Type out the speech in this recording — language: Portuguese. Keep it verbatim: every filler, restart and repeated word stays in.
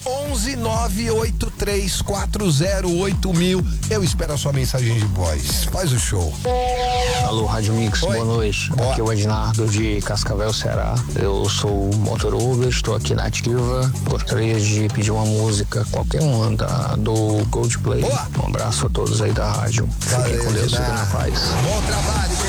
onze nove oito três quatro zero oito mil. Eu espero a sua mensagem de voz. Faz o show. Alô, Rádio Mix, Oi. boa noite. Boa. Aqui é o Ednardo de Cascavel, Ceará. Eu sou motor Uber, estou aqui na ativa. Gostaria de pedir uma música, qualquer uma, da, do Coldplay. Boa. Um abraço a todos aí da rádio. Fiquem Valeu, com Deus, fiquem Ednardo. na paz. Bom trabalho.